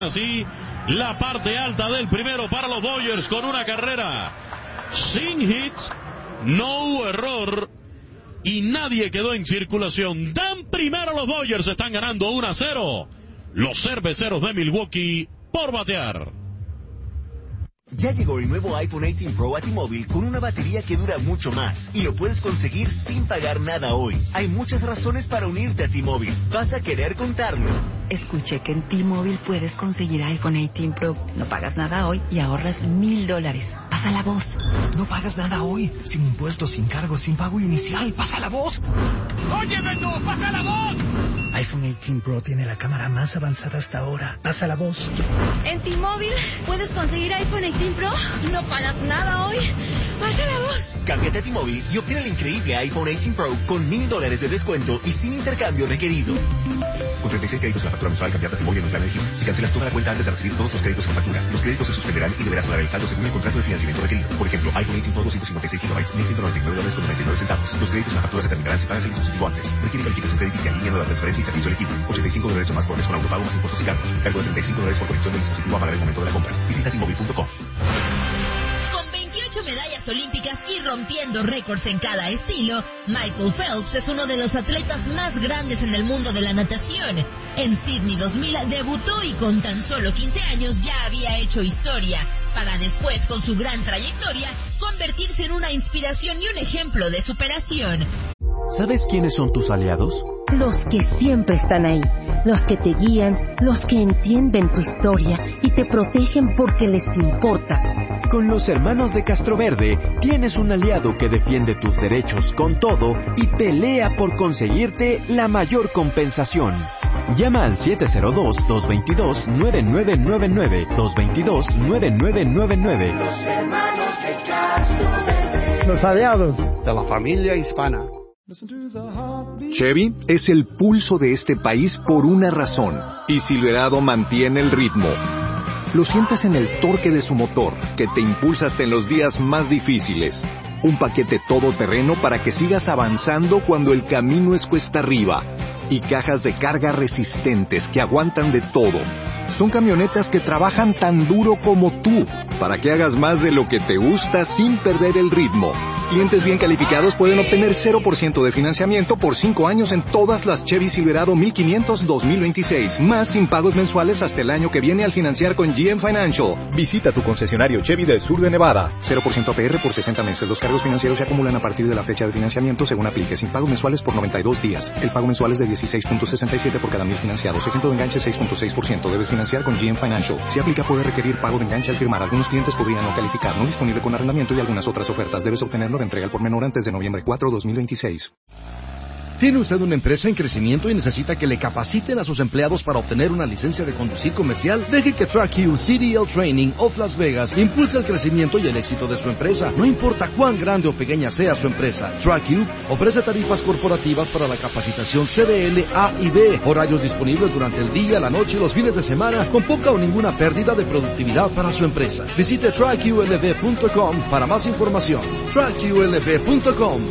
Así, la parte alta del primero para los Dodgers con una carrera sin hits, no error y nadie quedó en circulación. Dan primero los Dodgers, están ganando 1-0. Los cerveceros de Milwaukee por batear. Ya llegó el nuevo iPhone 18 Pro a T-Mobile con una batería que dura mucho más y lo puedes conseguir sin pagar nada hoy. Hay muchas razones para unirte a T-Mobile. Vas a querer contarlo. Escuché que en T-Mobile puedes conseguir iPhone 18 Pro. No pagas nada hoy y ahorras $1,000. Pasa la voz. No pagas nada hoy. Sin impuestos, sin cargos, sin pago inicial. Pasa la voz. ¡Óyeme tú! ¡Pasa la voz! iPhone 18 Pro tiene la cámara más avanzada hasta ahora. Pasa la voz. En T-Mobile puedes conseguir iPhone 18 Pro y no pagas nada hoy. Pasa la voz. Cámbiate a T-Mobile y obtén el increíble iPhone 18 Pro con $1,000 de descuento y sin intercambio requerido. Con 36 créditos en la factura mensual, cambiarte a T-Mobile en un plan elegible. Si cancelas toda la cuenta antes de recibir todos los créditos con factura, los créditos se suspenderán y deberás pagar el saldo según el contrato de financiamiento requerido. Por ejemplo, iPhone 18 Pro 256 GB, $1,199,99. Los créditos en la factura se terminarán si pagas el dispositivo antes. Requiere calificación crediticia en línea, nueva transferencia y servicio elegible. $85 o más por mes con autopago más impuestos y cargos. Cargo de $35 por conexión del dispositivo a pagar el momento de la compra. Visita T-Mobile.com. Con 28 medallas olímpicas y rompiendo récords en cada estilo, Michael Phelps es uno de los atletas más grandes en el mundo de la natación. En Sydney 2000 debutó y con tan solo 15 años ya había hecho historia, para después, con su gran trayectoria, convertirse en una inspiración y un ejemplo de superación. ¿Sabes quiénes son tus aliados? Los que siempre están ahí, los que te guían, los que entienden tu historia y te protegen porque les importas. Con los hermanos de Castroverde tienes un aliado que defiende tus derechos con todo y pelea por conseguirte la mayor compensación. Llama al 702-222-9999, 222-9999. Los hermanos de Castroverde. Los aliados de la familia hispana. Chevy es el pulso de este país por una razón, y Silverado mantiene el ritmo. Lo sientes en el torque de su motor, que te impulsa hasta en los días más difíciles. Un paquete todoterreno para que sigas avanzando cuando el camino es cuesta arriba. Y cajas de carga resistentes que aguantan de todo. Son camionetas que trabajan tan duro como tú, para que hagas más de lo que te gusta sin perder el ritmo. Clientes bien calificados pueden obtener 0% de financiamiento por 5 años en todas las Chevy Silverado 1500 2026, más sin pagos mensuales hasta el año que viene al financiar con GM Financial. Visita tu concesionario Chevy del sur de Nevada. 0% APR por 60 meses. Los cargos financieros se acumulan a partir de la fecha de financiamiento según aplique, sin pagos mensuales por 92 días. El pago mensual es de 16.67 por cada 1,000 financiados. Ejemplo de enganche 6.6%. Debes financiar con GM Financial. Si aplica, puede requerir pago de enganche al firmar. Algunos clientes podrían no calificar. No disponible con arrendamiento y algunas otras ofertas. Debes obtenerlo de entrega al por menor antes de noviembre 4, 2026. ¿Tiene usted una empresa en crecimiento y necesita que le capaciten a sus empleados para obtener una licencia de conducir comercial? Deje que TrackU CDL Training of Las Vegas impulse el crecimiento y el éxito de su empresa. No importa cuán grande o pequeña sea su empresa, TrackU ofrece tarifas corporativas para la capacitación CDL A y B, horarios disponibles durante el día, la noche y los fines de semana, con poca o ninguna pérdida de productividad para su empresa. Visite TrackULV.com para más información. TrackULV.com.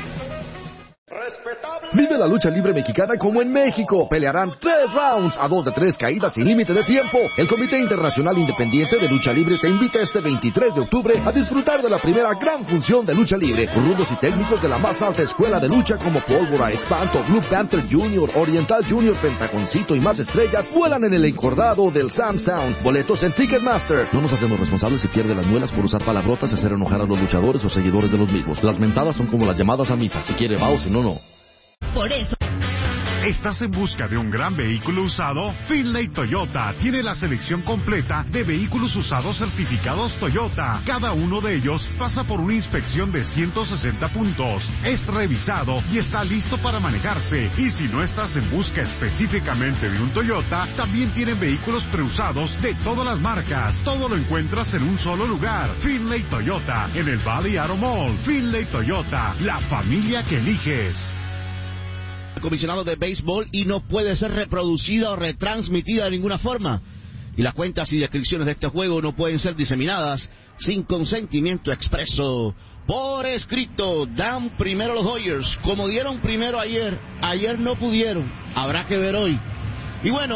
Vive la lucha libre mexicana como en México. Pelearán 3 rounds a 2 de 3 caídas sin límite de tiempo. El Comité Internacional Independiente de Lucha Libre te invita este 23 de octubre a disfrutar de la primera gran función de lucha libre. Rudos y técnicos de la más alta escuela de lucha como Pólvora, Espanto, Blue Panther Jr., Oriental Jr., Pentagoncito y más estrellas vuelan en el encordado del Sam Sound. Boletos en Ticketmaster. No nos hacemos responsables si pierde las muelas por usar palabrotas y hacer enojar a los luchadores o seguidores de los mismos. Las mentadas son como las llamadas a misa. Si quiere va o si no, no. Por eso, ¿estás en busca de un gran vehículo usado? Finlay Toyota tiene la selección completa de vehículos usados certificados Toyota. Cada uno de ellos pasa por una inspección de 160 puntos. Es revisado y está listo para manejarse. Y si no estás en busca específicamente de un Toyota, también tienen vehículos preusados de todas las marcas. Todo lo encuentras en un solo lugar. Finlay Toyota, en el Valley Auto Mall. Finlay Toyota, la familia que eliges. Comisionado de béisbol y no puede ser reproducida o retransmitida de ninguna forma. Y las cuentas y descripciones de este juego no pueden ser diseminadas sin consentimiento expreso por escrito. Dan primero los Dodgers, como dieron primero ayer no pudieron, habrá que ver hoy. Y bueno,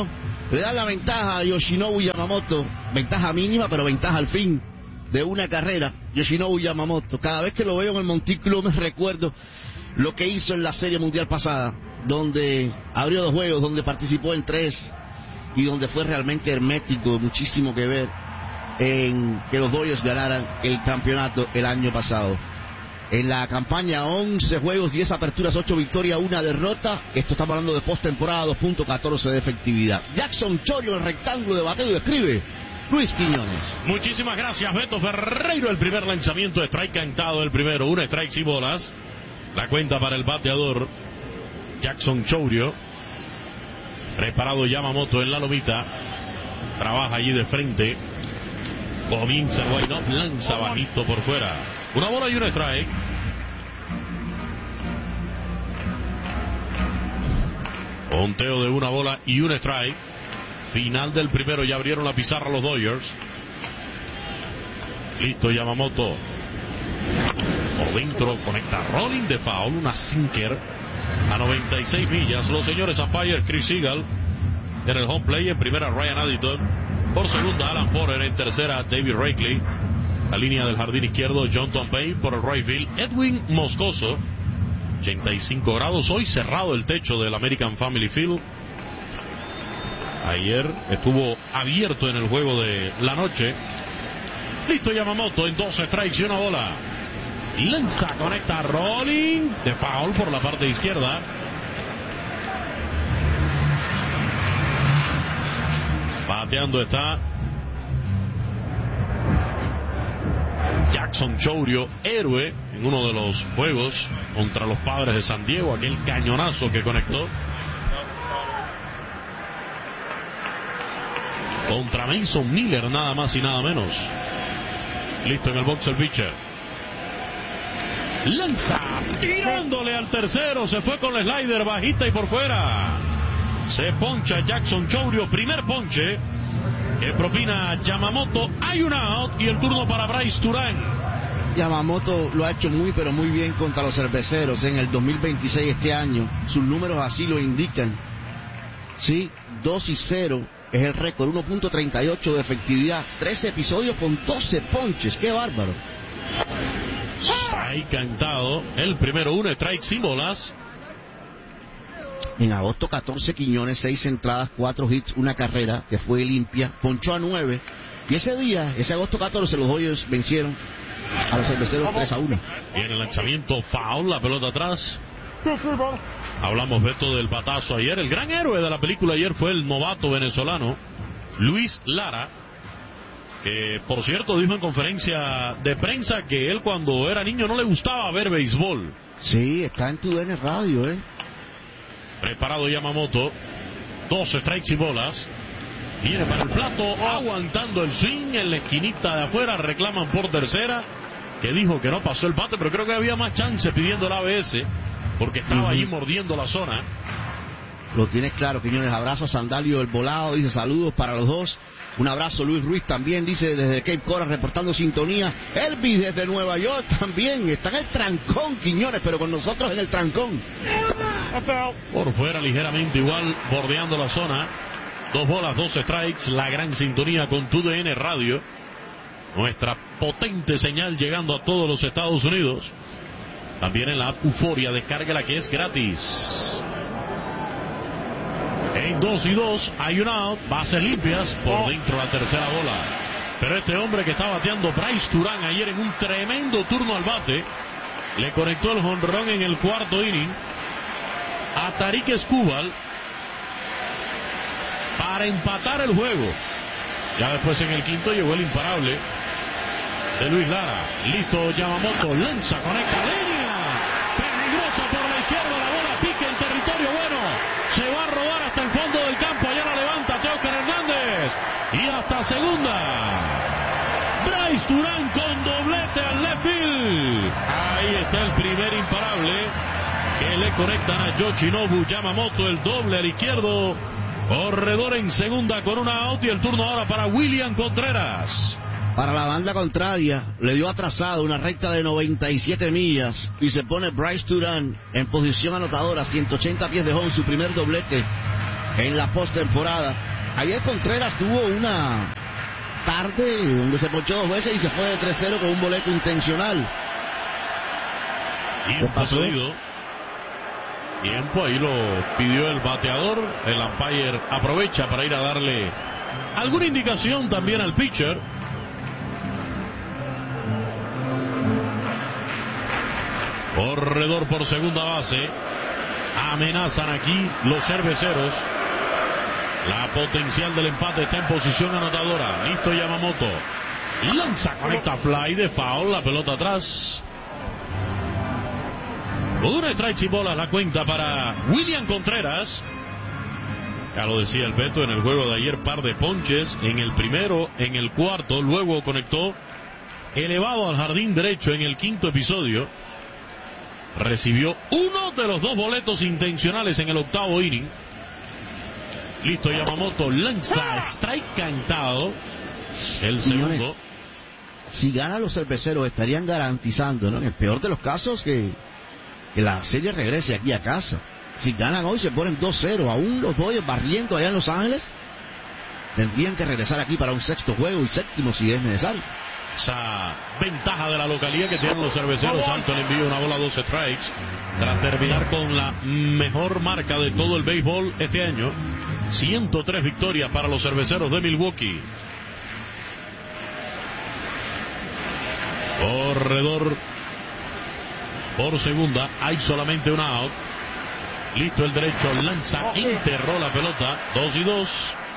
Le dan la ventaja a Yoshinobu Yamamoto, ventaja mínima, pero ventaja al fin de una carrera. Yoshinobu Yamamoto, cada vez que lo veo en el montículo me recuerdo lo que hizo en la Serie Mundial pasada, donde abrió 2 juegos, donde participó en 3 y donde fue realmente hermético, muchísimo que ver en que los Dodgers ganaran el campeonato el año pasado. En la campaña 11 juegos, 10 aperturas, 8 victorias, 1 derrota. Esto estamos hablando de postemporada, 2.14 de efectividad. Jackson Chourio, el rectángulo de bateo, y escribe Luis Quiñones. Muchísimas gracias, Beto Ferreiro. El primer lanzamiento, strike cantado, el primero, 1 strike y bolas. La cuenta para el bateador Jackson Chourio. Preparado Yamamoto en la lomita. Trabaja allí de frente. Comienza el wind-up, lanza bajito por fuera. 1 bola y 1 strike. Conteo de 1 bola y 1 strike. Final del primero, ya abrieron la pizarra los Dodgers. Listo Yamamoto. Por dentro conecta rolling de foul, una sinker a 96 millas. Los señores umpire Chris Seagal en el home play. En primera Ryan Addington. Por segunda Alan Porter. En tercera David Rakely. La línea del jardín izquierdo John Tompey. Por el right field Edwin Moscoso. 85 grados. Hoy cerrado el techo del American Family Field. Ayer estuvo abierto en el juego de la noche. Listo Yamamoto en 2 strikes y 1 bola. Lanza, conecta rolling de foul por la parte izquierda. Bateando está Jackson Chourio, héroe en uno de los juegos contra los Padres de San Diego, aquel cañonazo que conectó contra Mason Miller, nada más y nada menos. Listo en el box el pitcher. Lanza, tirándole al tercero, se fue con el slider bajita y por fuera. Se poncha Jackson Chourio, primer ponche que propina Yamamoto. Hay un out y el turno para Bryce Turán. Yamamoto lo ha hecho muy pero muy bien contra los cerveceros en el 2026 este año. Sus números así lo indican. Sí, 2-0 es el récord, 1.38 de efectividad, 13 episodios con 12 ponches, qué bárbaro. Strike cantado, el primero, 1 strike sin bolas. En agosto 14 Quiñones, 6 entradas, 4 hits, 1 carrera, que fue limpia, ponchó a 9. Y ese día, ese agosto 14, los Dodgers vencieron a los cerveceros 3-1. Viene el lanzamiento foul, la pelota atrás. Hablamos, Beto, del batazo ayer. El gran héroe de la película ayer fue el novato venezolano Luis Lara, que por cierto dijo en conferencia de prensa que él cuando era niño no le gustaba ver béisbol. Sí, está en TUDN Radio, Preparado Yamamoto, 2 strikes y bolas. Viene para el plato, aguantando el swing en la esquinita de afuera. Reclaman por tercera, que dijo que no pasó el bate, pero creo que había más chance pidiendo el ABS, porque estaba allí mordiendo la zona. Lo tienes claro, Quiñones. Abrazo a Sandalio el Volado, dice saludos para los dos. Un abrazo Luis Ruiz también, dice desde Cape Coral reportando sintonía. Elvis desde Nueva York también. Está en el trancón, Quiñones, pero con nosotros en el trancón. Por fuera ligeramente igual, bordeando la zona. 2 bolas, 2 strikes. La gran sintonía con TUDN Radio. Nuestra potente señal llegando a todos los Estados Unidos. También en la app Euforia, descárguela que es gratis. En 2-2 hay un out, bases limpias, por dentro la tercera bola. Pero este hombre que está bateando, Bryce Turán, ayer en un tremendo turno al bate, le conectó el jonrón en el 4º inning a Tarik Skubal para empatar el juego. Ya después en el 5º llegó el imparable de Luis Lara. Listo Yamamoto, lanza, conecta línea, peligrosa por la izquierda, la bola pica en territorio bueno, se va a rodar hasta el fondo del campo, allá la levanta Teócar Hernández y hasta segunda. Bryce Turán con doblete al left field. Ahí está el primer imparable que le conectan a Yoshinobu Yamamoto, el doble al izquierdo. Corredor en segunda con una out y el turno ahora para William Contreras. Para la banda contraria, le dio atrasado una recta de 97 millas y se pone Bryce Turán en posición anotadora, 180 pies de home, su primer doblete en la postemporada. Ayer Contreras tuvo una tarde donde se ponchó 2 veces y se fue de 3-0 con un boleto intencional. Tiempo cedido. Tiempo, ahí lo pidió el bateador. El umpire aprovecha para ir a darle alguna indicación también al pitcher. Corredor por segunda base. Amenazan aquí los cerveceros. La potencial del empate está en posición anotadora. Listo Yamamoto. Lanza, conecta fly de foul. La pelota atrás. Una strike y bola la cuenta para William Contreras. Ya lo decía el Beto en el juego de ayer, par de ponches en el primero, en el cuarto, luego conectó elevado al jardín derecho en el quinto episodio. Recibió uno de los 2 boletos intencionales en el octavo inning. Listo Yamamoto, lanza, strike cantado. El segundo. Si ganan los cerveceros estarían garantizando, ¿no?, en el peor de los casos, que la serie regrese aquí a casa. Si ganan hoy se ponen 2-0, aún los Dodgers barriendo allá en Los Ángeles, tendrían que regresar aquí para un sexto juego y séptimo si es necesario. Esa ventaja de la localidad que tienen los cerveceros. Alto el envío, una bola, 2 strikes, tras terminar con la mejor marca de todo el béisbol este año. 103 victorias para los cerveceros de Milwaukee. Corredor por segunda, hay solamente un out. Listo el derecho, lanza, enterró la pelota. 2-2.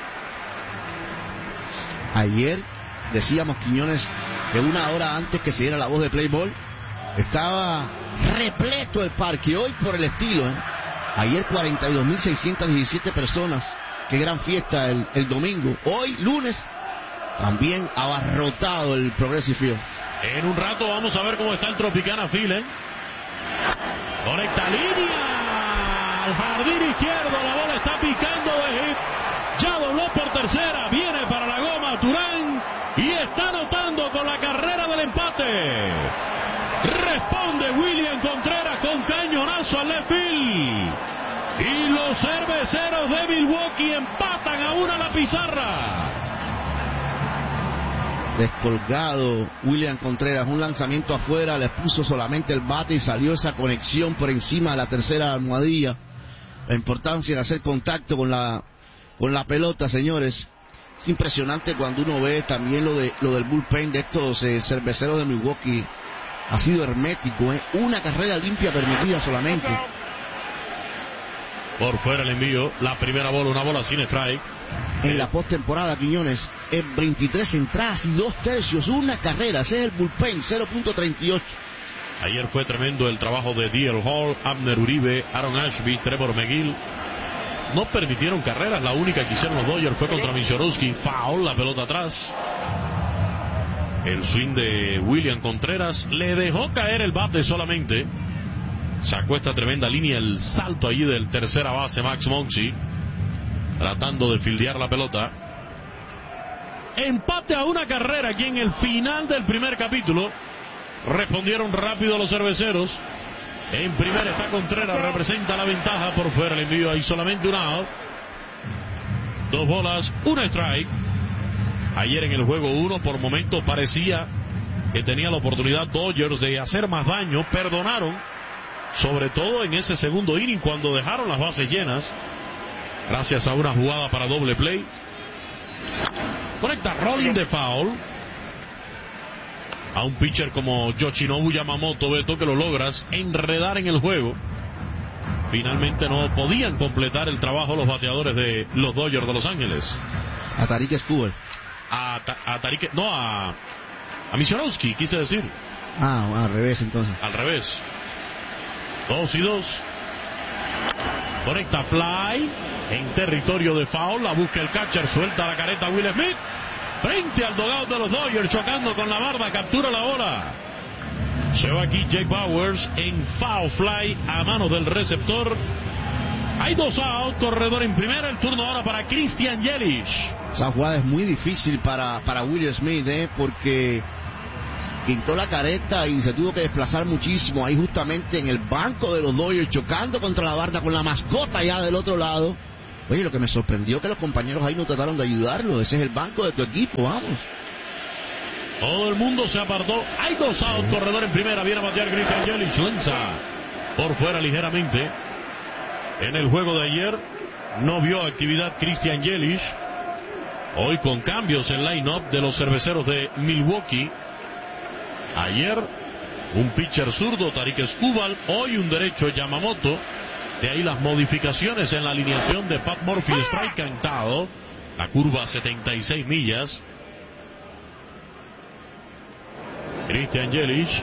Ayer decíamos, Quiñones, que una hora antes que se diera la voz de Play Ball estaba repleto el parque. Hoy por el estilo, ayer 42.617 personas. Qué gran fiesta el domingo. Hoy lunes también abarrotado el Progressive Field. En un rato vamos a ver cómo está el Tropicana Field. Conecta línea al jardín izquierdo, la bola está picando de hit. Ya dobló por tercera, viene para la goma Turán y está anotando con la carrera del empate. Responde William Contreras con cañonazo al left field. Y los cerveceros de Milwaukee empatan a 1 la pizarra. Descolgado William Contreras, un lanzamiento afuera, le puso solamente el bate y salió esa conexión por encima de la tercera almohadilla. La importancia de hacer contacto con la pelota, señores. Es impresionante cuando uno ve también lo del bullpen de estos cerveceros de Milwaukee. Ha sido hermético, una carrera limpia permitida solamente. Por fuera el envío, la primera bola, una bola sin strike. En la postemporada, Quiñones, es 23 entradas y 2 tercios, una carrera. Ese es el bullpen, 0.38. Ayer fue tremendo el trabajo de D.L. Hall, Abner Uribe, Aaron Ashby, Trevor McGill. No permitieron carreras, la única que hicieron los Dodgers fue contra Misiorowski. Foul, la pelota atrás. El swing de William Contreras le dejó caer el bate solamente. Sacó esta tremenda línea, el salto allí del tercera base Max Muncy, tratando de fildear la pelota. Empate a 1 carrera aquí en el final del primer capítulo. Respondieron rápido los cerveceros. En primera está Contreras, representa la ventaja. Por fuera el envío, hay solamente un out. 2 bolas, 1 strike. Ayer en el juego 1 por momentos parecía que tenía la oportunidad Dodgers de hacer más daño. Perdonaron, sobre todo en ese segundo inning cuando dejaron las bases llenas, gracias a una jugada para doble play. Conecta rolling de foul a un pitcher como Yoshinobu Yamamoto, Beto, que lo logras enredar en el juego. Finalmente no podían completar el trabajo los bateadores de los Dodgers de Los Ángeles. A Tarik Skubal. A Misiorowski, quise decir. Al revés entonces. Al revés. 2-2. Conecta fly en territorio de foul. La busca el catcher, suelta la careta Will Smith. Frente al dugout de los Dodgers, chocando con la barda, captura la bola. Se va aquí Jake Bauers en foul fly a manos del receptor. Hay 2 out, corredor en primera, el turno ahora para Christian Yelich. Esa jugada es muy difícil para Will Smith, porque pintó la careta y se tuvo que desplazar muchísimo ahí justamente en el banco de los Dodgers, chocando contra la barda con la mascota ya del otro lado. Oye, lo que me sorprendió que los compañeros ahí no trataron de ayudarlo. Ese es el banco de tu equipo, vamos. Todo el mundo se apartó. Hay 2 out, corredor en primera. Viene a batear Christian Yelich. Lanza por fuera ligeramente. En el juego de ayer no vio actividad Christian Yelich. Hoy con cambios en line-up de los cerveceros de Milwaukee. Ayer un pitcher zurdo, Tarik Skubal. Hoy un derecho, Yamamoto. De ahí las modificaciones en la alineación de Pat Murphy. Strike cantado. La curva 76 millas. Christian Yelich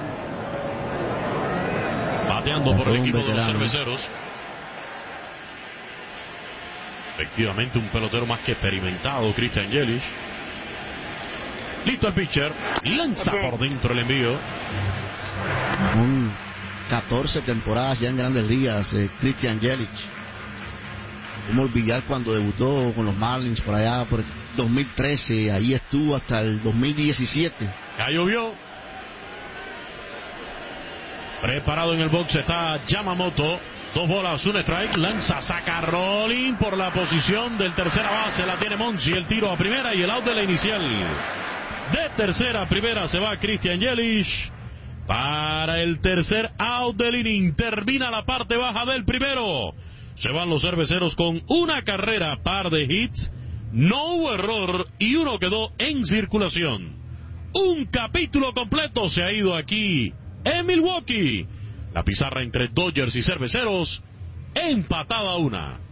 bateando por el equipo de los cerveceros. Efectivamente un pelotero más que experimentado, Christian Yelich. Listo el pitcher. Lanza por dentro el envío. 14 temporadas ya en Grandes Ligas, Christian Yelich. Cómo olvidar cuando debutó con los Marlins por allá por el 2013. Ahí estuvo hasta el 2017. Ya llovió. Preparado en el box está Yamamoto. 2 bolas, 1 strike. Lanza, saca rolling por la posición del tercera base. La tiene Monsi. El tiro a primera y el out de la inicial. De tercera a primera se va Christian Yelich. Para el tercer out del inning. Termina la parte baja del primero. Se van los cerveceros con 1 carrera, par de hits. No hubo error y 1 quedó en circulación. Un capítulo completo se ha ido aquí en Milwaukee. La pizarra entre Dodgers y cerveceros, empatada a 1.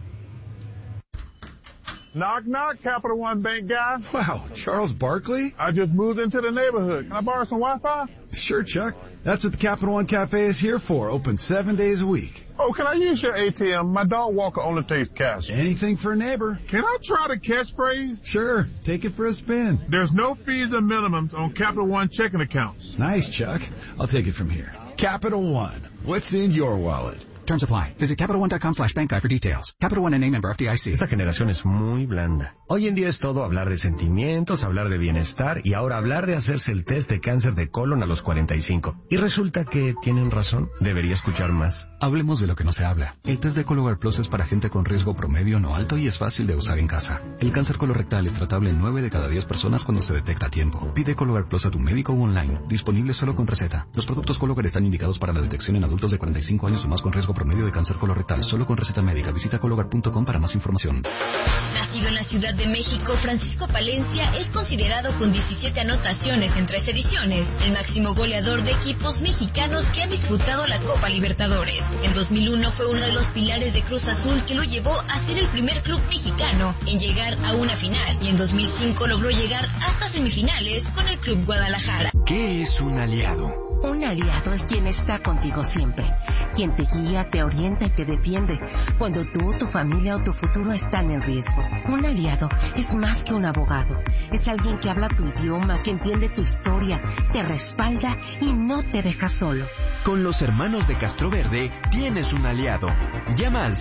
Knock, knock, Capital One Bank guy. Wow, Charles Barkley? I just moved into the neighborhood. Can I borrow some Wi-Fi? Sure, Chuck. That's what the Capital One Cafe is here for. Open 7 days a week. Oh, can I use your ATM? My dog walker only takes cash. Anything for a neighbor. Can I try the catchphrase? Sure. Take it for a spin. There's no fees and minimums on Capital One checking accounts. Nice, Chuck. I'll take it from here. Capital One. What's in your wallet? Terms apply. Visit CapitalOne.com/bankguide for details. Capital One N.A. member FDIC. Esta generación es muy blanda. Hoy en día es todo hablar de sentimientos, hablar de bienestar y ahora hablar de hacerse el test de cáncer de colon a los 45. Y resulta que tienen razón. Debería escuchar más. Hablemos de lo que no se habla. El test de Cologuard Plus es para gente con riesgo promedio no alto y es fácil de usar en casa. El cáncer colorectal es tratable en 9 de cada 10 personas cuando se detecta a tiempo. Pide Cologuard Plus a tu médico o online. Disponible solo con receta. Los productos Cologuard están indicados para la detección en adultos de 45 años o más con riesgo promedio de cáncer colorectal. Solo con receta médica. Visita Cologuard.com para más información. Nacido en la Ciudad de México, Francisco Palencia es considerado con 17 anotaciones en 3 ediciones, el máximo goleador de equipos mexicanos que han disputado la Copa Libertadores. En 2001 fue uno de los pilares de Cruz Azul que lo llevó a ser el primer club mexicano en llegar a una final, y en 2005 logró llegar hasta semifinales con el Club Guadalajara. ¿Qué es un aliado? Un aliado es quien está contigo siempre, quien te guía, te orienta y te defiende cuando tú, tu familia o tu futuro están en riesgo. Un aliado es más que un abogado, es alguien que habla tu idioma, que entiende tu historia, te respalda y no te deja solo. Con los hermanos de Castroverde tienes un aliado. Llama al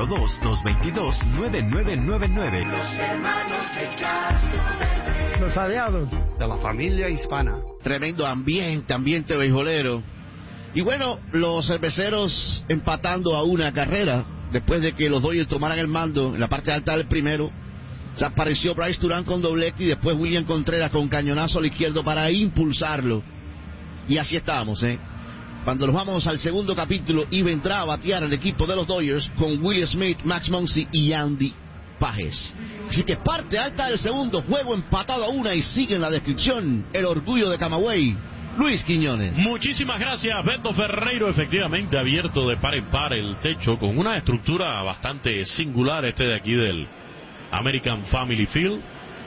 702-222-9999. Los hermanos de Castroverde. Los aliados de la familia hispana. Tremendo ambiente beisbolero. Y bueno, los cerveceros empatando a 1 carrera, después de que los Dodgers tomaran el mando en la parte alta del primero. Se apareció Bryce Durán con doblete y después William Contreras con cañonazo al izquierdo para impulsarlo. Y así estábamos, cuando nos vamos al segundo capítulo, y vendrá a batear el equipo de los Dodgers con Willie Smith, Max Muncy y Andy Pages. Así que parte alta del segundo, juego empatado a 1, y sigue en la descripción el orgullo de Camagüey, Luis Quiñones. Muchísimas gracias, Beto Ferreiro. Efectivamente abierto de par en par el techo con una estructura bastante singular, de aquí del American Family Field.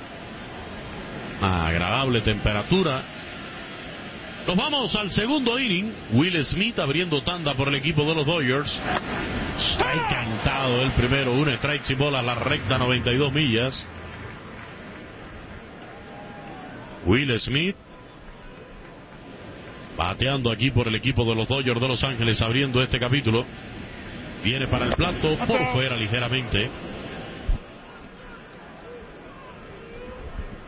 Una agradable temperatura. Nos vamos al segundo inning. Will Smith abriendo tanda por el equipo de los Dodgers. Strike cantado el primero, 1 strike sin bolas, la recta 92 millas. Will Smith bateando aquí por el equipo de los Dodgers de Los Ángeles, abriendo este capítulo. Viene para el plato, por fuera ligeramente.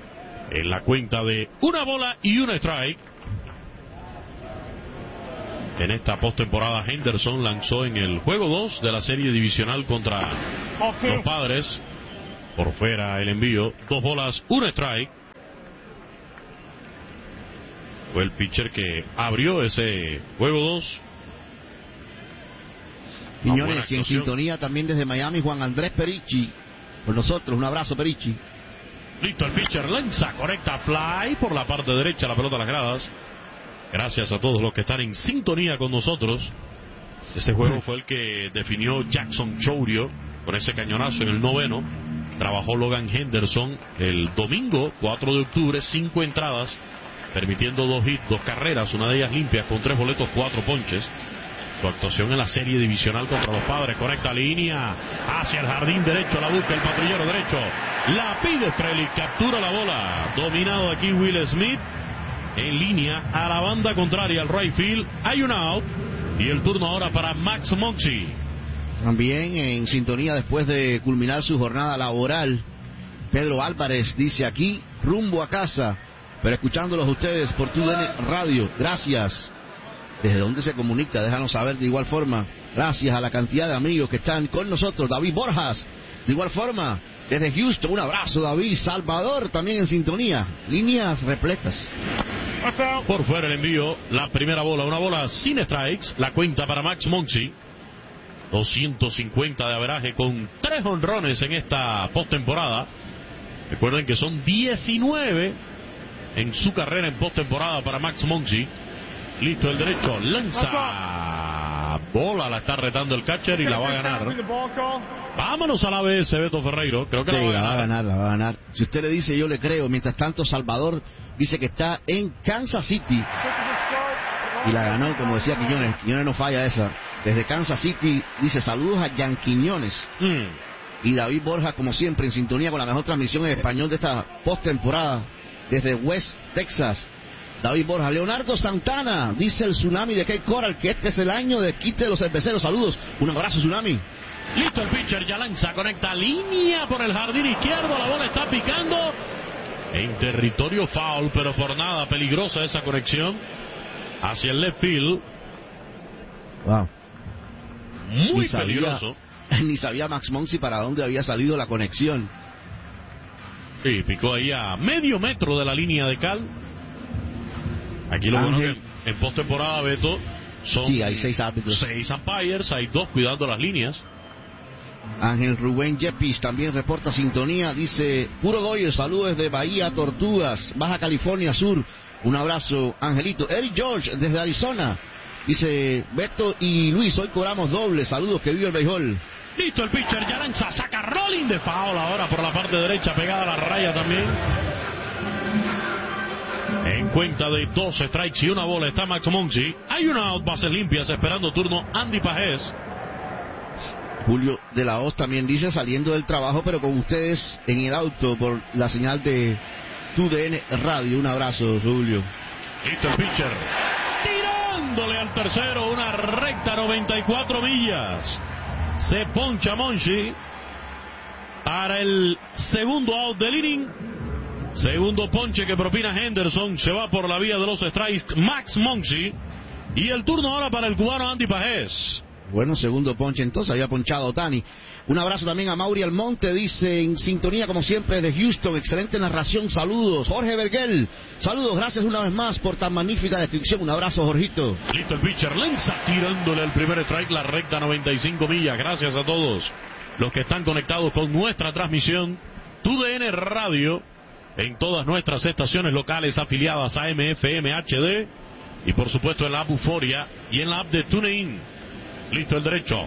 En la cuenta de 1 bola y 1 strike. en esta postemporada. Henderson lanzó en el juego 2 de la serie divisional contra los Padres. Por fuera el envío, 2 bolas, 1 strike. Fue el pitcher que abrió ese juego 2. Quiñones, y en sintonía también desde Miami, Juan Andrés Perichi. Por nosotros, un abrazo, Perichi. Listo, el pitcher lanza, conecta fly por la parte derecha, la pelota a las gradas. Gracias a todos los que están en sintonía con nosotros. Ese juego fue el que definió Jackson Chourio con ese cañonazo en el 9º. Trabajó Logan Henderson el domingo 4 de octubre, 5 entradas, permitiendo 2 hits, 2 carreras, una de ellas limpias con 3 boletos, 4 ponches. Su actuación en la serie divisional contra los Padres, conecta línea hacia el jardín derecho, la busca el patrullero derecho, la pide Frelick, captura la bola, dominado aquí Will Smith, en línea a la banda contraria, al right field, hay un out, y el turno ahora para Max Muncy. También en sintonía después de culminar su jornada laboral, Pedro Álvarez dice aquí, rumbo a casa, pero escuchándolos ustedes por TUDN Radio, gracias. ¿Desde dónde se comunica? Déjanos saber de igual forma. Gracias a la cantidad de amigos que están con nosotros. David Borjas, de igual forma, desde Houston, un abrazo, David. Salvador, también en sintonía. Líneas repletas. Por fuera el envío, la primera bola, una bola sin strikes, la cuenta para Max Muncy. 250 de averaje con 3 honrones en esta postemporada. Recuerden que son 19 en su carrera en postemporada para Max Muncy. Listo el derecho, lanza, bola, la está retando el catcher y la va a ganar. Vámonos a la ABS, Beto Ferreiro, creo que sí, la va a ganar. La va a ganar. Si usted le dice, yo le creo. Mientras tanto, Salvador dice que está en Kansas City y la ganó, como decía Quiñones. Quiñones no falla esa. Desde Kansas City dice saludos a Jan Quiñones. Y David Borja, como siempre, en sintonía con la mejor transmisión en español de esta postemporada desde West Texas. David Borja, Leonardo Santana, dice el Tsunami de Cape Coral que este es el año de quite de los cerveceros. Saludos, un abrazo, Tsunami. Listo el pitcher, ya lanza, conecta línea por el jardín izquierdo, la bola está picando en territorio foul, pero por nada peligrosa esa conexión hacia el left field. Wow. Muy peligroso. Ni sabía Max Muncy para dónde había salido la conexión. Sí, picó ahí a medio metro de la línea de cal. Aquí lo bueno que en postemporada, Beto, son sí, hay 6 árbitros. 6 umpires, hay 2 cuidando las líneas. Ángel Rubén Yepis también reporta sintonía, dice, puro Doyer, saludos desde Bahía Tortugas, Baja California Sur, un abrazo, Angelito. Eric George desde Arizona, dice, Beto y Luis, hoy cobramos doble, saludos, que vive el béisbol. Listo el pitcher, ya lanza, saca rolling de foul ahora por la parte derecha, pegada a la raya también. En cuenta de 2 strikes y una bola está Max Muncy. Hay una out, bases limpias, esperando turno Andy Pajés. Julio de la Hoz también dice, saliendo del trabajo, pero con ustedes en el auto por la señal de TUDN Radio. Un abrazo, Julio. Listo el pitcher, tirándole al tercero, una recta 94 millas. Se poncha Muncy para el segundo out del inning. Segundo ponche que propina Henderson, se va por la vía de los strikes Max Muncy. Y el turno ahora para el cubano Andy Pajés. Bueno, segundo ponche entonces, había ponchado Otani. Un abrazo también a Mauri Almonte, dice en sintonía como siempre de Houston, excelente narración, saludos. Jorge Vergel, saludos, gracias una vez más por tan magnífica descripción, un abrazo, Jorgito. Listo el pitcher, lanza tirándole al primer strike, la recta 95 millas, gracias a todos los que están conectados con nuestra transmisión TUDN Radio en todas nuestras estaciones locales afiliadas a MFM HD y por supuesto en la app Euforia y en la app de TuneIn. Listo el derecho,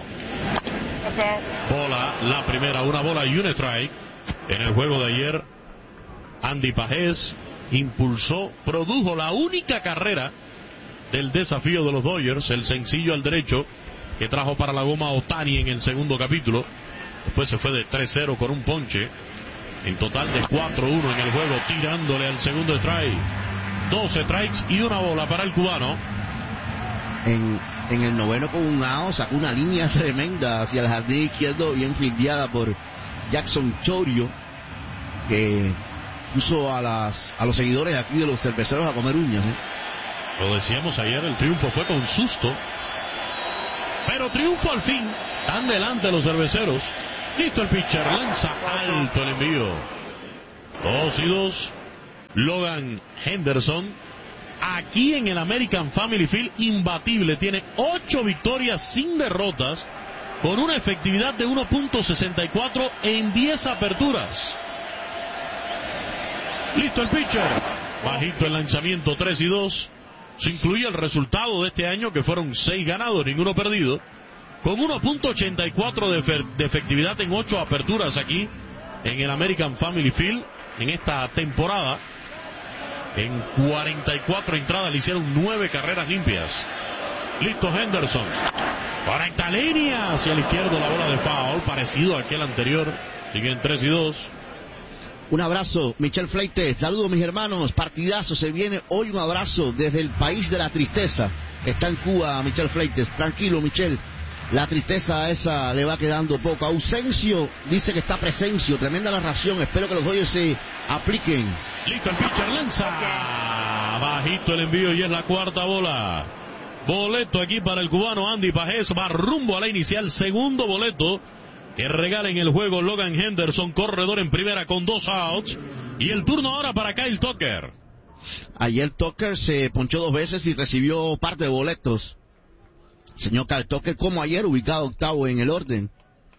bola, la primera, una bola y un strike. En el juego de ayer Andy Pajés impulsó, produjo la única carrera del desafío de los Dodgers, el sencillo al derecho que trajo para la goma Otani en el segundo capítulo. Después se fue de 3-0 con un ponche. En total de 4-1 en el juego, tirándole al segundo strike. 2 strikes y una bola para el cubano. En el noveno con un out, sacó una línea tremenda hacia el jardín izquierdo, bien fildeada por Jackson Chourio, que puso a los seguidores aquí de los cerveceros a comer uñas. Lo decíamos ayer, el triunfo fue con susto. Pero triunfo al fin. Están delante los cerveceros. Listo el pitcher, lanza alto el envío. 2-2. Logan Henderson, aquí en el American Family Field, imbatible. Tiene 8 victorias sin derrotas, con una efectividad de 1.64 en 10 aperturas. Listo el pitcher. Bajito el lanzamiento, 3-2. Se incluye el resultado de este año, que fueron 6 ganados, ninguno perdido, con 1.84 de efectividad en 8 aperturas aquí en el American Family Field en esta temporada. En 44 entradas le hicieron 9 carreras limpias. Listo Henderson. Conecta línea hacia la izquierda, la bola de foul, parecido a aquel anterior. Siguen 3-2. Un abrazo, Michel Fleites. Saludos, mis hermanos. Partidazo, se viene hoy un abrazo desde el país de la tristeza. Está en Cuba, Michel Fleites. Tranquilo, Michel. La tristeza esa le va quedando poco. Ausencio dice que está Presencio. Tremenda la ración. Espero que los Dodgers se apliquen. Listo el pitcher, lanza. Bajito el envío y es la cuarta bola. Boleto aquí para el cubano Andy Pajés. Va rumbo a la inicial. Segundo boleto que regala en el juego Logan Henderson, corredor en primera con 2 outs. Y el turno ahora para Kyle Tucker. Ayer Tucker se ponchó 2 veces y recibió parte de boletos. Señor Kyle Tucker, como ayer, ubicado octavo en el orden.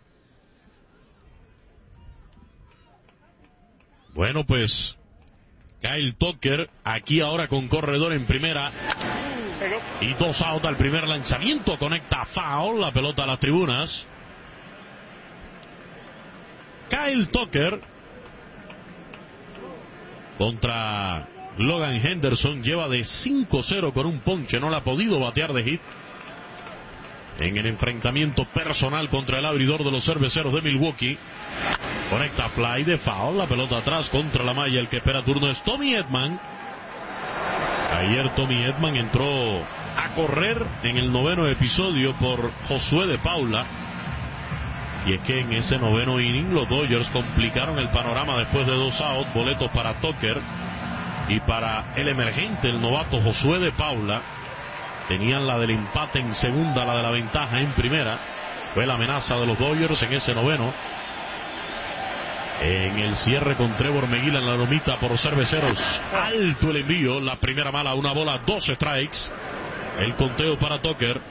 Bueno, pues Kyle Tucker aquí ahora con corredor en primera y 2 outs al primer lanzamiento. Conecta foul, la pelota a las tribunas. Kyle Tucker contra Logan Henderson lleva de 5-0 con un ponche, no la ha podido batear de hit en el enfrentamiento personal contra el abridor de los cerveceros de Milwaukee. Conecta fly de foul, la pelota atrás contra la malla. El que espera turno es Tommy Edman. Ayer Tommy Edman entró a correr en el 9º episodio por Josué de Paula. Y es que en ese 9º inning los Dodgers complicaron el panorama después de 2 outs. Boletos para Tucker y para el emergente, el novato Josué de Paula. Tenían la del empate en segunda, la de la ventaja en primera. Fue la amenaza de los Dodgers en ese 9º. En el cierre con Trevor Meguila en la lomita por cerveceros. Alto el envío, la primera mala, 1 bola, 2 strikes. El conteo para Tucker.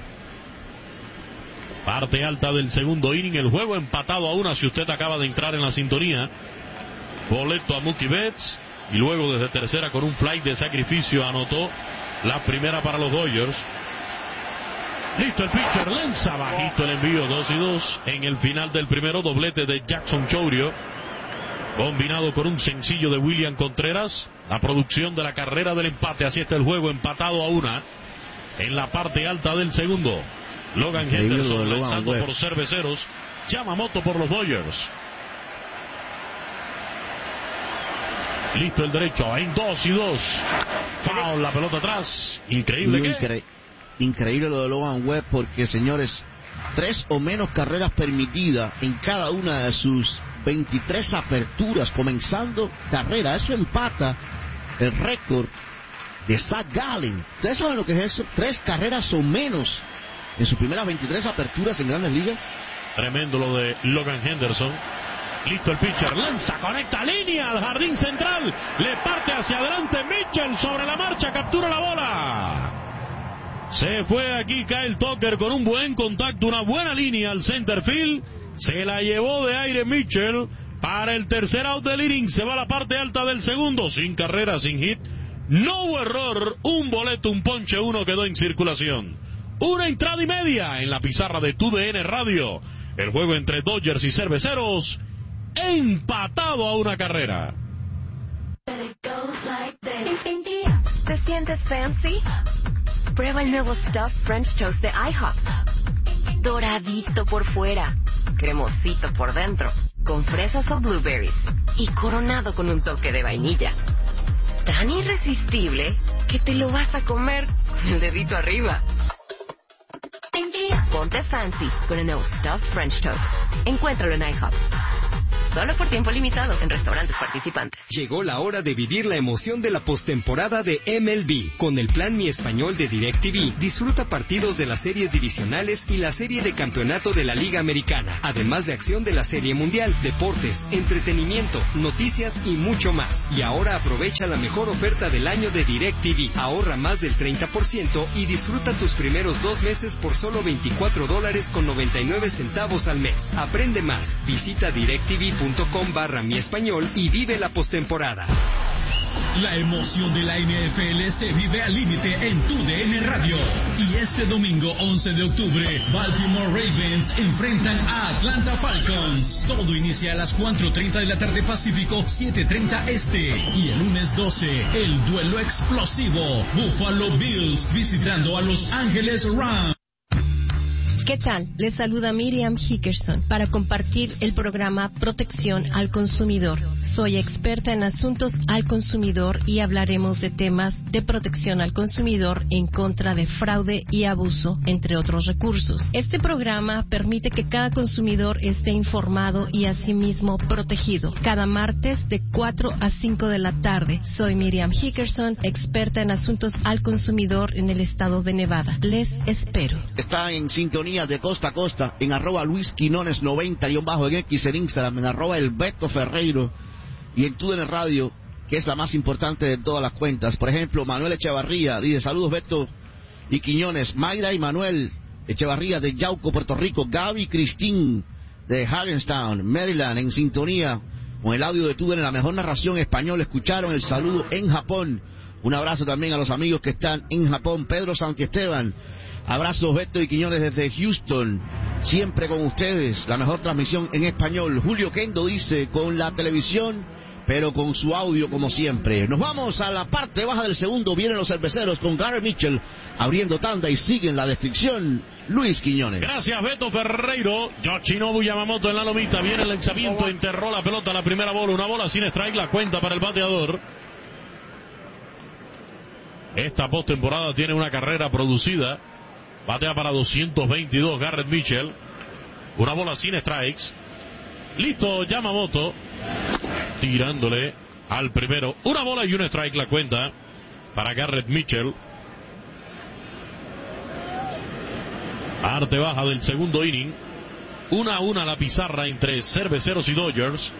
Parte alta del segundo inning, el juego empatado a 1 si usted acaba de entrar en la sintonía. Boleto a Mookie Betts y luego desde tercera con un fly de sacrificio anotó la primera para los Dodgers. Listo el pitcher, lanza bajito el envío, 2-2. En el final del primero, doblete de Jackson Chourio, combinado con un sencillo de William Contreras. La producción de la carrera del empate. Así está el juego empatado a 1 en la parte alta del segundo. Logan Henderson lanzando por cerveceros. Yamamoto por los Dodgers. Listo el derecho en 2-2. Foul, la pelota atrás. Increíble. Increíble lo de Logan Webb, porque señores, 3 o menos carreras permitidas en cada una de sus 23 aperturas comenzando carrera. Eso empata el récord de Zach Gallen. ¿Ustedes saben lo que es eso? 3 carreras o menos en sus primeras 23 aperturas en Grandes Ligas. Tremendo lo de Logan Henderson. Listo el pitcher, lanza, conecta línea al jardín central, le parte hacia adelante Mitchell, sobre la marcha, captura la bola. Se fue aquí Kyle Tucker con un buen contacto, una buena línea al center field, se la llevó de aire Mitchell para el tercer out del inning. Se va a la parte alta del segundo, sin carrera, sin hit, no hubo error, un boleto, un ponche, 1 quedó en circulación. 1 entrada y media en la pizarra de TUDN Radio. El juego entre Dodgers y Cerveceros empatado a 1 carrera. ¿Te sientes fancy? Prueba el nuevo Stuffed French Toast de IHOP. Doradito por fuera, cremosito por dentro, con fresas o blueberries y coronado con un toque de vainilla. Tan irresistible que te lo vas a comer con el dedito arriba. Ponte fancy con el nuevo Stuffed French Toast. Encuéntralo en IHOP. Solo por tiempo limitado en restaurantes participantes. Llegó la hora de vivir la emoción de la postemporada de MLB. Con el plan Mi Español de DirecTV, disfruta partidos de las series divisionales y la serie de campeonato de la Liga Americana, además de acción de la Serie Mundial, deportes, entretenimiento, noticias y mucho más. Y ahora aprovecha la mejor oferta del año de DirecTV. Ahorra más del 30% y disfruta tus primeros 2 meses por solo $24.99 al mes. Aprende más. Visita directv.com/Mi Español y vive la postemporada. La emoción de la NFL se vive al límite en TUDN Radio. Y este domingo 11 de octubre, Baltimore Ravens enfrentan a Atlanta Falcons. Todo inicia a las 4:30 de la tarde Pacífico, 7:30 Este. Y el lunes 12, el duelo explosivo. Buffalo Bills visitando a Los Ángeles Rams. ¿Qué tal? Les saluda Miriam Hickerson para compartir el programa Protección al Consumidor. Soy experta en asuntos al consumidor y hablaremos de temas de protección al consumidor en contra de fraude y abuso, entre otros recursos. Este programa permite que cada consumidor esté informado y asimismo protegido. Cada martes de 4 a 5 de la tarde. Soy Miriam Hickerson, experta en asuntos al consumidor en el estado de Nevada. Les espero. Está en sintonía de costa a costa en @LuisQuinones90_ en X, en Instagram, en @ElBetoFerreiro y en TUDN Radio, que es la más importante de todas las cuentas. Por ejemplo, Manuel Echevarría dice: saludos Beto y Quiñones. Mayra y Manuel Echevarría de Yauco, Puerto Rico. Gaby Cristín de Hagerstown, Maryland, en sintonía con el audio de TUDN, la mejor narración español. Escucharon el saludo en Japón. Un abrazo también a los amigos que están en Japón. Pedro Santiesteban, abrazos Beto y Quiñones desde Houston, siempre con ustedes, la mejor transmisión en español. Julio Kendo dice: con la televisión, pero con su audio como siempre. Nos vamos a la parte baja del segundo, vienen los cerveceros con Gary Mitchell abriendo tanda y siguen la descripción Luis Quiñones. Gracias Beto Ferreiro. Yoshinobu Yamamoto en la lomita, viene el lanzamiento, enterró la pelota, la primera bola, una bola sin strike, la cuenta para el bateador. Esta postemporada tiene una carrera producida. Batea para 222 Garrett Mitchell. Una bola sin strikes. Listo Yamamoto. Tirándole al primero. Una bola y un strike la cuenta para Garrett Mitchell. Parte baja del segundo inning. 1-1 la pizarra entre Cerveceros y Dodgers.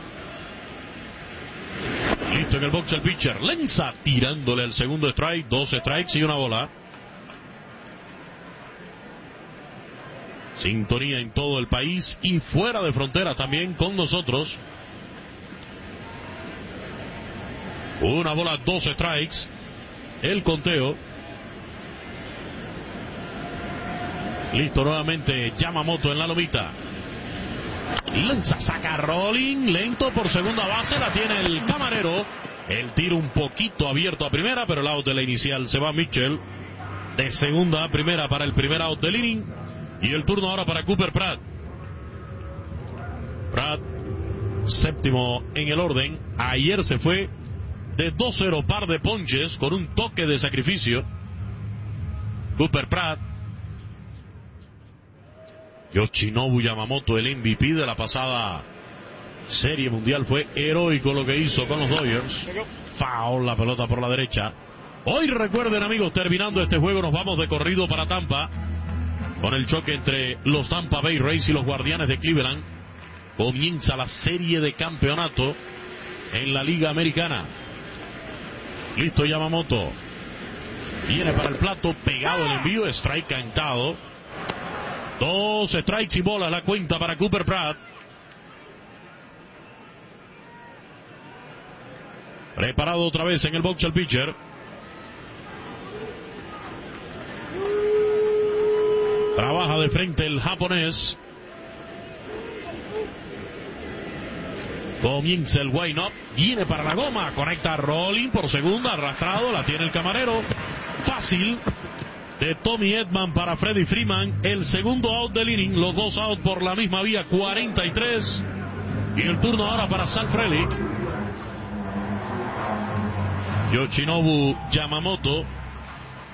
Listo en el box el pitcher. Lenza tirándole al segundo strike. 2 strikes y una bola. Sintonía en todo el país y fuera de frontera también con nosotros. Una bola, 2 strikes. El conteo. Listo nuevamente Yamamoto en la lomita. Lanza, saca rolling, lento por segunda base, la tiene el camarero. El tiro un poquito abierto a primera, pero el out de la inicial se va Mitchell. De segunda a primera para el primer out del inning. Y el turno ahora para Cooper Pratt. Pratt, séptimo en el orden. Ayer se fue de 2-0, par de ponches con un toque de sacrificio. Cooper Pratt. Yoshinobu Yamamoto, el MVP de la pasada Serie Mundial, fue heroico lo que hizo con los Dodgers. Foul, la pelota por la derecha. Hoy recuerden amigos, terminando este juego nos vamos de corrido para Tampa, con el choque entre los Tampa Bay Rays y los Guardianes de Cleveland. Comienza la serie de campeonato en la Liga Americana. Listo Yamamoto. Viene para el plato, pegado el envío, strike cantado. 2 strikes y bolas la cuenta para Cooper Pratt. Preparado otra vez en el box el pitcher. Trabaja de frente el japonés. Comienza el wind-up. Viene para la goma. Conecta rolling por segunda. Arrastrado. La tiene el camarero. Fácil. De Tommy Edman para Freddie Freeman. El segundo out del inning. Los 2 out por la misma vía. 43. Y el turno ahora para Sal Frelick. Yoshinobu Yamamoto.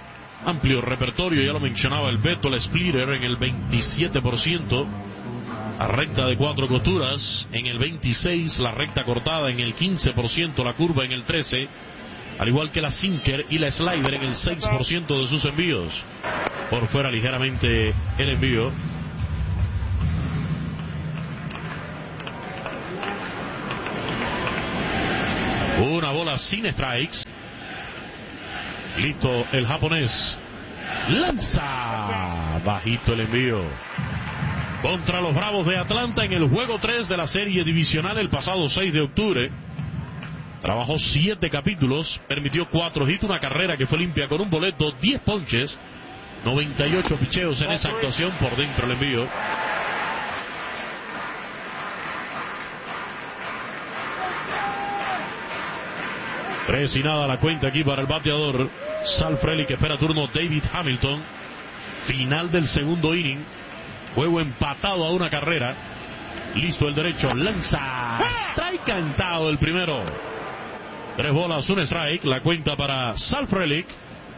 Amplio repertorio, ya lo mencionaba el Beto, el splitter en el 27%. La recta de 4 costuras en el 26, la recta cortada en el 15%, la curva en el 13, al igual que la sinker y la slider en el 6% de sus envíos. Por fuera ligeramente el envío. Una bola sin strikes. Listo el japonés. Lanza. Bajito el envío. Contra los Bravos de Atlanta en el juego 3 de la serie divisional el pasado 6 de octubre. Trabajó 7 capítulos, permitió 4 hits, una carrera que fue limpia con un boleto, 10 ponches, 98 picheos en esa actuación. Por dentro el envío. Tres y nada la cuenta aquí para el bateador Sal Frelick, que espera turno David Hamilton. Final del segundo inning. Juego empatado a una carrera. Listo el derecho, lanza. Strike cantado el primero. 3 bolas, un strike. La cuenta para Sal Frelick.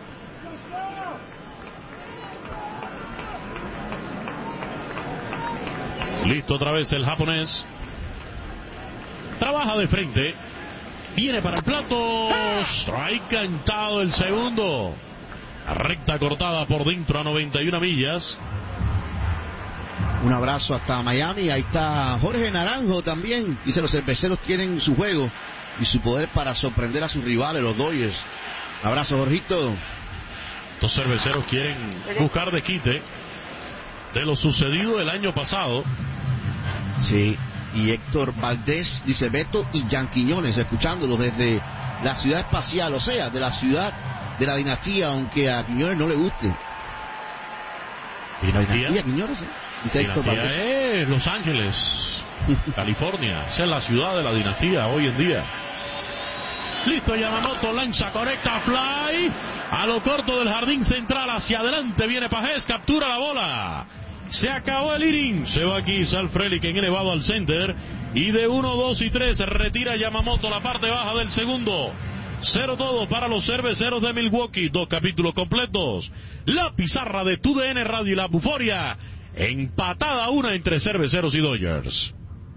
Listo otra vez el japonés. Trabaja de frente. Viene para el plato. Strike cantado el segundo. Recta cortada por dentro a 91 millas. Un abrazo hasta Miami. Ahí está Jorge Naranjo también. Dice: los cerveceros tienen su juego y su poder para sorprender a sus rivales, los Dodgers. Abrazo, Jorgito. Estos cerveceros quieren buscar de quite de lo sucedido el año pasado. Sí. Y Héctor Valdés dice: Beto y Jan Quiñones, escuchándolos desde la ciudad espacial, o sea, de la ciudad de la dinastía, aunque a Quiñones no le guste. ¿Dinastía? Quiñones, dice Héctor Valdés. Es Los Ángeles, California. Esa es la ciudad de la dinastía hoy en día. Listo, Yamamoto lanza, conecta, fly. A lo corto del jardín central, hacia adelante viene Pajés, captura la bola. Se acabó el inning. Se va aquí Sal Frelick en elevado al center. Y de 1, 2 y 3 retira Yamamoto la parte baja del segundo. 0 todo para los cerveceros de Milwaukee. 2 capítulos completos. La pizarra de TUDN Radio y la Buforia. Empatada una entre cerveceros y Dodgers.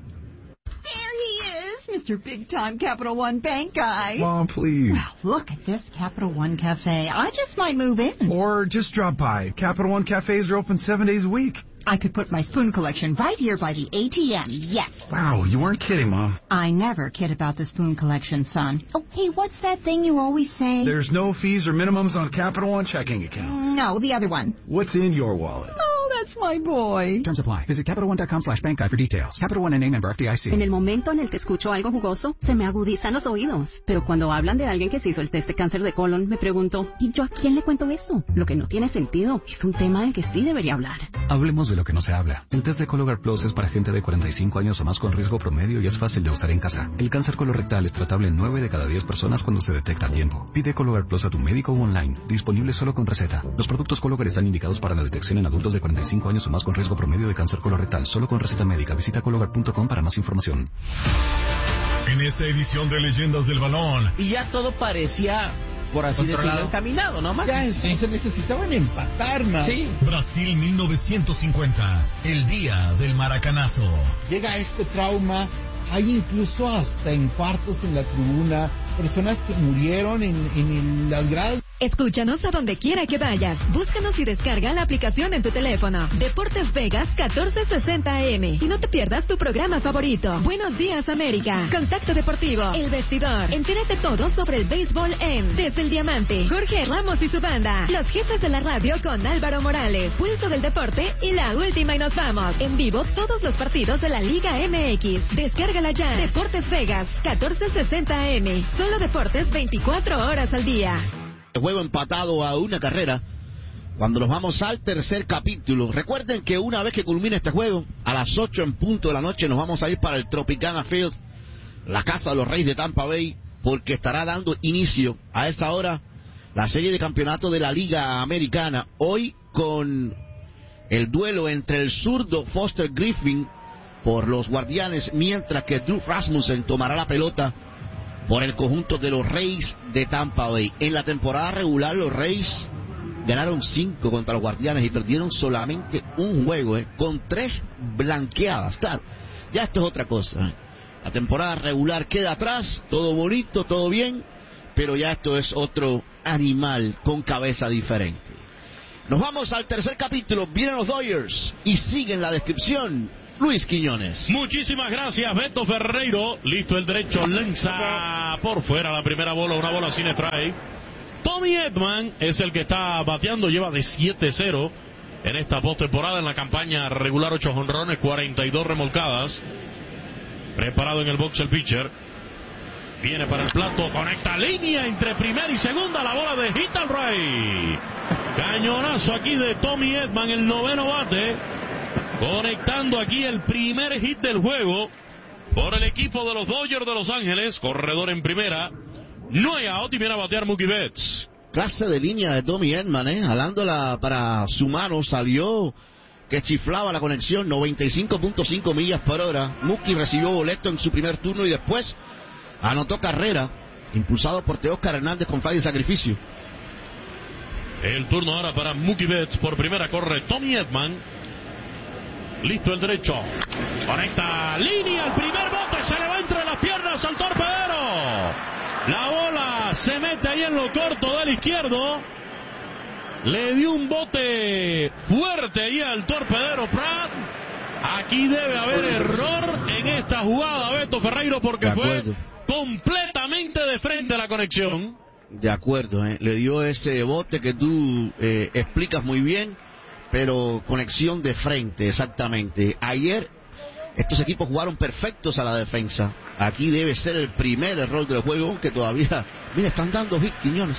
Mr. Big Time Capital One Bank guy. Mom, please. Well, look at this Capital One Cafe. I just might move in. Or just drop by. Capital One cafes are open 7 days a week. I could put my spoon collection right here by the ATM. Yes. Wow, you weren't kidding, Mom. I never kid about the spoon collection, son. Oh, hey, what's that thing you always say? There's no fees or minimums on Capital One checking accounts. No, the other one. What's in your wallet? Oh, that's my boy. Terms apply. Visit CapitalOne.com/bank guide for details. Capital One, N.A. member FDIC. En el momento en el que escucho algo jugoso, se me agudizan los oídos. Pero cuando hablan de alguien que se hizo el test de cáncer de colon, me pregunto, ¿y yo a quién le cuento esto? Lo que no tiene sentido. Es un tema del que sí debería hablar. Hablemos de lo que no se habla. El test de Cologuard Plus es para gente de 45 años o más con riesgo promedio y es fácil de usar en casa. El cáncer colorectal es tratable en 9 de cada 10 personas cuando se detecta a tiempo. Pide Cologuard Plus a tu médico o online. Disponible solo con receta. Los productos Cologuard están indicados para la detección en adultos de 45 años o más con riesgo promedio de cáncer colorectal. Solo con receta médica. Visita Cologuard.com para más información. En esta edición de Leyendas del Balón. Y ya todo parecía, por así decirlo, encaminado, ¿no? Ya se necesitaban empatar, man. Sí. Brasil 1950, el día del maracanazo. Llega este trauma, hay incluso hasta infartos en la tribuna, personas que murieron en las gradas. Escúchanos a donde quiera que vayas. Búscanos y descarga la aplicación en tu teléfono. Deportes Vegas 1460 AM. Y no te pierdas tu programa favorito. Buenos días, América. Contacto Deportivo. El Vestidor. Entérate todo sobre el béisbol en Desde el Diamante. Jorge Ramos y su banda. Los jefes de la radio con Álvaro Morales. Pulso del deporte y la última y nos vamos. En vivo todos los partidos de la Liga MX. Descárgala ya. Deportes Vegas 1460 AM. Solo deportes 24 horas al día. El juego empatado a una carrera. Cuando nos vamos al tercer capítulo, recuerden que una vez que culmine este juego, a las 8 en punto de la noche nos vamos a ir para el Tropicana Field, la casa de los Reyes de Tampa Bay, porque estará dando inicio a esta hora la serie de campeonato de la Liga Americana. Hoy con el duelo entre el zurdo Foster Griffin por los Guardianes, mientras que Drew Rasmussen tomará la pelota por el conjunto de los Reyes de Tampa Bay. En la temporada regular los Reyes Ganaron 5 contra los Guardianes y perdieron solamente un juego, con 3 blanqueadas. Claro, ya esto es otra cosa. La temporada regular queda atrás, todo bonito, todo bien, pero ya esto es otro animal con cabeza diferente. Nos vamos al tercer capítulo. Vienen los Dodgers y siguen la descripción Luis Quiñones. Muchísimas gracias, Beto Ferreiro. Listo el derecho, lanza por fuera la primera bola, una bola sin strike. Tommy Edman es el que está bateando, lleva de 7-0 en esta postemporada. En la campaña regular, 8 jonrones, 42 remolcadas. Preparado en el box el pitcher. Viene para el plato, conecta línea entre primera y segunda, la bola de hit al right. Cañonazo aquí de Tommy Edman, el noveno bate, conectando aquí el primer hit del juego por el equipo de los Dodgers de Los Ángeles. Corredor en primera, no hay out y viene a batear Mookie Betts. Clase de línea de Tommy Edman, jalándola para su mano, salió que chiflaba la conexión, 95.5 millas por hora. Mookie recibió boleto en su primer turno y después anotó carrera, impulsado por Teóscar Hernández con fly de sacrificio. El turno ahora para Mookie Betts. Por primera corre Tommy Edman. Listo el derecho. Conecta línea. El primer bote se le va entre las piernas al torpedero. La bola se mete ahí en lo corto del izquierdo. Le dio un bote fuerte ahí al torpedero Pratt. Aquí debe haber error en esta jugada, Beto Ferreiro, porque fue completamente de frente a la conexión. De acuerdo, le dio ese bote que tú explicas muy bien, pero conexión de frente, exactamente. Ayer estos equipos jugaron perfectos a la defensa. Aquí debe ser el primer error del juego, aunque todavía, mira, están dando hit, Quiñones.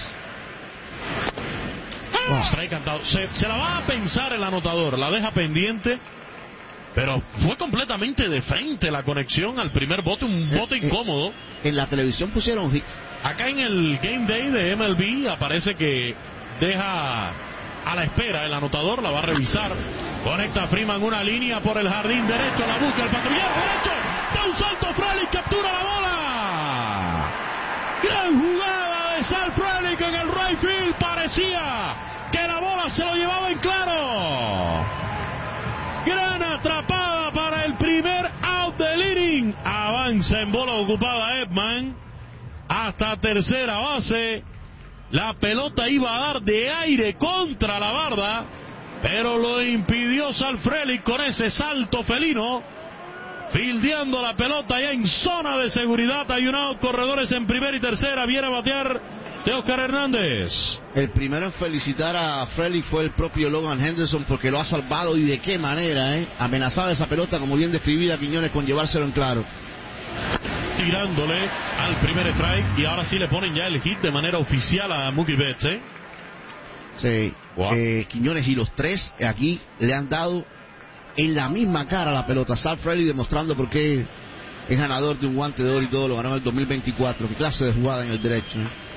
Strike cantado. Se la va a pensar el anotador, la deja pendiente. Pero fue completamente de frente la conexión al primer bote, un bote incómodo. En la televisión pusieron hits. Acá en el Game Day de MLB aparece que deja a la espera el anotador, la va a revisar. Conecta Freeman una línea por el jardín derecho, la busca el patrullero derecho. Da un salto Frelick, captura la bola. Gran jugada de Sal Frelick en el right field. Parecía que la bola se lo llevaba en claro. Gran atrapada para el primer out del inning. Avanza en bola ocupada Edman hasta tercera base. La pelota iba a dar de aire contra la barda, pero lo impidió Sal Frelick con ese salto felino. Fildeando la pelota ya en zona de seguridad. Hay un out, corredores en primera y tercera. Viene a batear Teóscar Hernández. El primero en felicitar a Frelick fue el propio Logan Henderson, porque lo ha salvado, y de qué manera, amenazaba esa pelota, como bien describida Quiñones, con llevárselo en claro. Tirándole al primer strike, y ahora sí le ponen ya el hit de manera oficial a Mookie Betts, Sí, wow. Quiñones y los tres aquí le han dado en la misma cara la pelota. Sal Frelick demostrando por qué es ganador de un guante de oro y todo, lo ganó en el 2024. Qué clase de jugada en el derecho,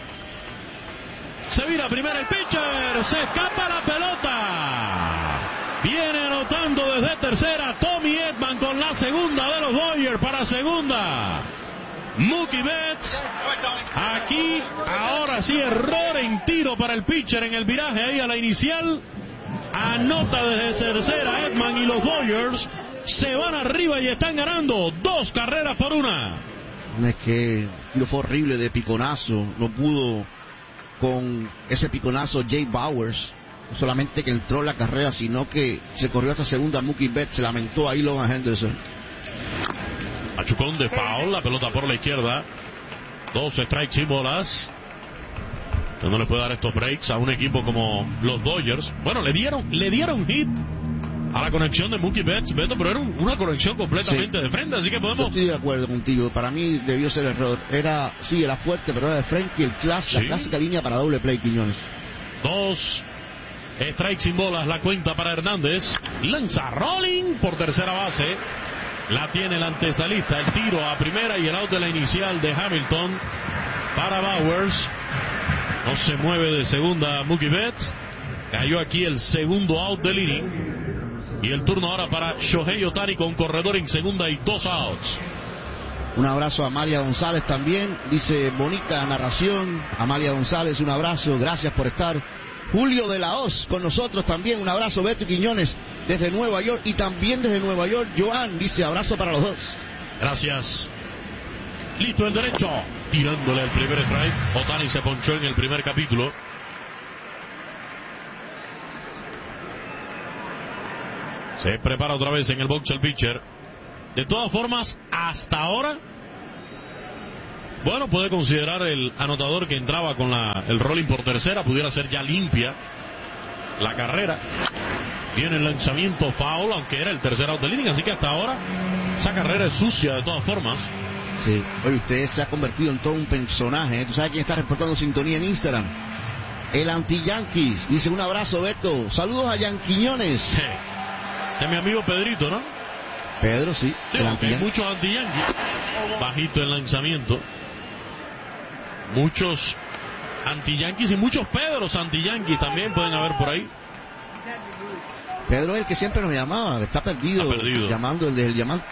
Se vira primero el pitcher, se escapa la pelota. Viene anotando desde tercera Tommy Edman con la segunda de los Dodgers. Para segunda Mookie Betts. Aquí ahora sí error en tiro para el pitcher en el viraje ahí a la inicial. Anota desde tercera Edman y los Dodgers se van arriba y están ganando 2 carreras por 1. Es que el tiro fue horrible de piconazo. No pudo con ese piconazo Jay Bowers, no solamente que entró en la carrera, sino que se corrió hasta segunda Mookie Betts. Se lamentó ahí Logan Henderson. Machucón de foul, la pelota por la izquierda. 2 strikes y bolas. No le puede dar estos breaks a un equipo como los Dodgers. Bueno, le dieron hit a la conexión de Mookie Betts, Beto, pero era una conexión completamente de frente, así que podemos... Yo estoy de acuerdo contigo, para mí debió ser error. Era fuerte, pero era de frente, y la clásica línea para doble play, Quiñones. 2 strikes sin bolas, la cuenta para Hernández. Lanza rolling por tercera base. La tiene el antesalista, el tiro a primera y el out de la inicial de Hamilton para Bowers. No se mueve de segunda Mookie Betts. Cayó aquí el segundo out del inning. Y el turno ahora para Shohei Ohtani con corredor en segunda y 2 outs. Un abrazo a Amalia González también. Dice, bonita narración. Amalia González, un abrazo. Gracias por estar Julio de la Hoz con nosotros también. Un abrazo, Beto y Quiñones, desde Nueva York. Y también desde Nueva York, Joan dice abrazo para los dos. Gracias. Listo el derecho. Tirándole el primer strike. Ohtani se ponchó en el primer capítulo. Se prepara otra vez en el box el pitcher. De todas formas, hasta ahora, bueno, puede considerar el anotador que entraba con el rolling por tercera, pudiera ser ya limpia la carrera. Viene el lanzamiento foul, aunque era el tercer out del inning, así que hasta ahora esa carrera es sucia de todas formas. Sí, oye, usted se ha convertido en todo un personaje, ¿eh? ¿Tú sabes quién está reportando sintonía en Instagram? El anti-Yankees. Dice un abrazo, Beto. Saludos a Yanquiñones. Ese es mi amigo Pedrito, ¿no? Pedro, sí. Hay muchos anti-Yankees. Bajito el lanzamiento. Muchos anti-Yankees y muchos Pedros anti-Yankees también pueden haber por ahí. Pedro es el que siempre nos llamaba. Está perdido. Llamando el del diamante.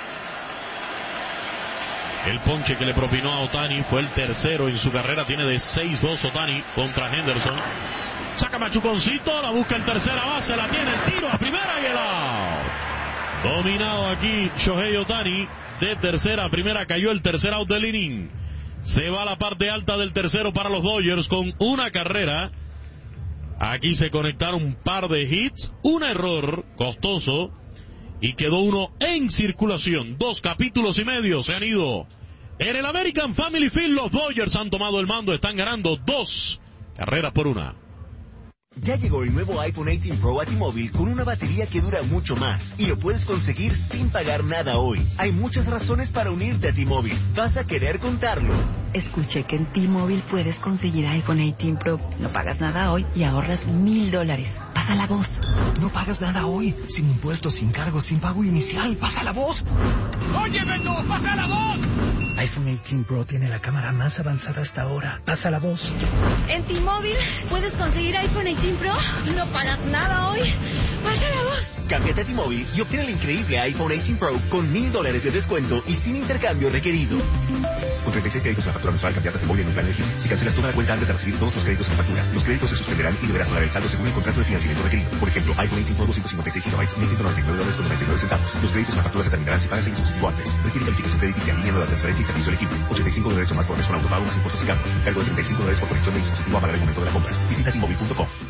El ponche que le propinó a Ohtani fue el tercero en su carrera. Tiene de 6-2 Ohtani contra Henderson. Saca machuconcito, la busca en tercera base, la tiene el tiro a primera y el out. Dominado aquí Shohei Ohtani. De tercera a primera cayó el tercer out del inning. Se va a la parte alta del tercero para los Dodgers con una carrera. Aquí se conectaron un par de hits, un error costoso y quedó uno en circulación. 2 capítulos y medio se han ido. En el American Family Field los Dodgers han tomado el mando, están ganando 2 carreras por 1. Ya llegó el nuevo iPhone 18 Pro a T-Mobile con una batería que dura mucho más y lo puedes conseguir sin pagar nada hoy. Hay muchas razones para unirte a T-Mobile. Vas a querer contarlo. Escuché que en T-Mobile puedes conseguir iPhone 18 Pro. No pagas nada hoy y ahorras $1,000. Pasa la voz. No pagas nada hoy. Sin impuestos, sin cargos, sin pago inicial. Pasa la voz. ¡Oye, Beto! ¡Pasa la voz! iPhone 18 Pro tiene la cámara más avanzada hasta ahora. Pasa la voz. En T-Mobile puedes conseguir iPhone 18 Pro. No pagas nada hoy. Pasa la voz. Cámbiate a T-Mobile y obtén el increíble iPhone 18 Pro con $1,000 de descuento y sin intercambio requerido. Con 36 créditos en la factura mensual, cambiate a T-Mobile en un plan elegible. Si cancelas toda la cuenta antes de recibir todos los créditos en la factura, los créditos se suspenderán y deberás pagar el saldo según el contrato de financiamiento requerido. Por ejemplo, iPhone 18 Pro 256 GB, $1,199.99. Los créditos en la factura se terminarán si pagas el dispositivo antes. Requiere calificación crediticia en línea, nueva transferencia y servicio elegible. $85 o más por mes con autopago más impuestos y cargos. Cargo de $35 por conexión del dispositivo a pagar el momento de la compra. Visita T-Mobile.com.